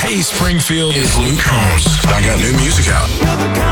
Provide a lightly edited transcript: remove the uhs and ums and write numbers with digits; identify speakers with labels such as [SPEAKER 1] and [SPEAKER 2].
[SPEAKER 1] Hey, Springfield, it's Luke Combs. I got new music out.